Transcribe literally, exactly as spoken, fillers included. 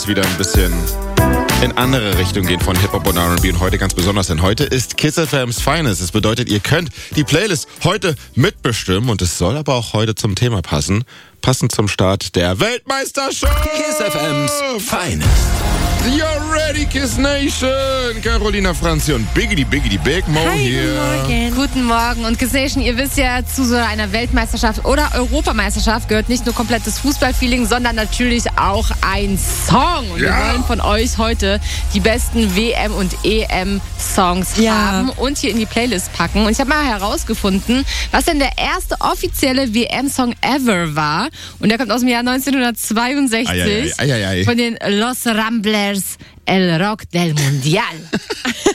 wieder ein bisschen in andere Richtung gehen von Hip-Hop und R und B und heute ganz besonders, denn heute ist Kiss F M's Finest. Das bedeutet, ihr könnt die Playlist heute mitbestimmen und es soll aber auch heute zum Thema passen. Passend zum Start der Weltmeisterschaft. Kiss F M's Finest. You're ready, Kiss Nation. Carolina Franzi und Biggity Biggity Big Mo Hi, hier. Guten Morgen. Guten Morgen. Und Kiss Nation, ihr wisst ja, zu so einer Weltmeisterschaft oder Europameisterschaft gehört nicht nur komplettes Fußballfeeling, sondern natürlich auch ein Song. Und Ja. wir wollen von euch heute die besten W M- und E M-Songs Ja. haben und hier in die Playlist packen. Und ich habe mal herausgefunden, was denn der erste offizielle W M-Song ever war. Und der kommt aus dem Jahr neunzehnhundertzweiundsechzig Ei, ei, ei, ei, ei. von den Los Ramblers, El Rock del Mundial.